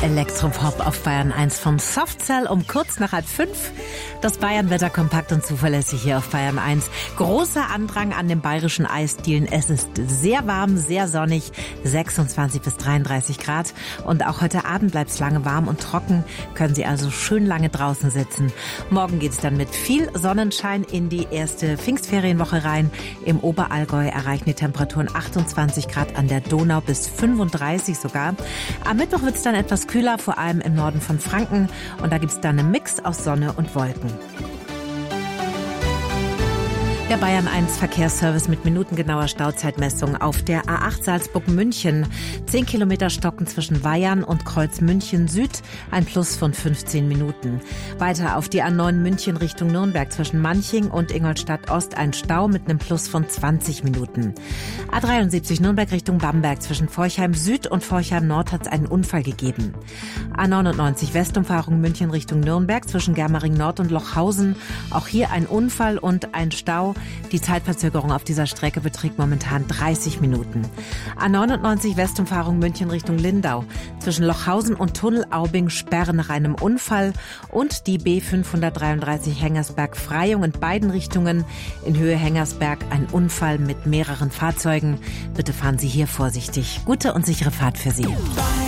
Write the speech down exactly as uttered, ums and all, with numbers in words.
Elektropop auf Bayern eins vom Softcell um kurz nach halb fünf. Das Bayern-Wetter kompakt und zuverlässig hier auf Bayern eins. Großer Andrang an den bayerischen Eisdielen. Es ist sehr warm, sehr sonnig, sechsundzwanzig bis dreiunddreißig Grad. Und auch heute Abend bleibt es lange warm und trocken. Können Sie also schön lange draußen sitzen. Morgen geht es dann mit viel Sonnenschein in die erste Pfingstferienwoche rein. Im Oberallgäu erreichen die Temperaturen achtundzwanzig Grad, an der Donau bis fünfunddreißig sogar. Am Mittwoch wird es dann etwas kühler, vor allem im Norden von Franken. Und da gibt es dann einen Mix aus Sonne und Wolken. Der Bayern eins Verkehrsservice mit minutengenauer Stauzeitmessung auf der A acht Salzburg-München. Zehn Kilometer Stocken zwischen Weyern und Kreuz München Süd, ein Plus von fünfzehn Minuten. Weiter auf die A neun München Richtung Nürnberg zwischen Manching und Ingolstadt Ost ein Stau mit einem Plus von zwanzig Minuten. A dreiundsiebzig Nürnberg Richtung Bamberg zwischen Forchheim Süd und Forchheim Nord hat es einen Unfall gegeben. A neunundneunzig Westumfahrung München Richtung Nürnberg zwischen Germering Nord und Lochhausen. Auch hier ein Unfall und ein Stau. Die Zeitverzögerung auf dieser Strecke beträgt momentan dreißig Minuten. A neunundneunzig Westumfahrung München Richtung Lindau. Zwischen Lochhausen und Tunnel-Aubing Sperre nach einem Unfall. Und die B fünfhundertdreiunddreißig Hengersberg-Freyung in beiden Richtungen. In Höhe Hengersberg ein Unfall mit mehreren Fahrzeugen. Bitte fahren Sie hier vorsichtig. Gute und sichere Fahrt für Sie.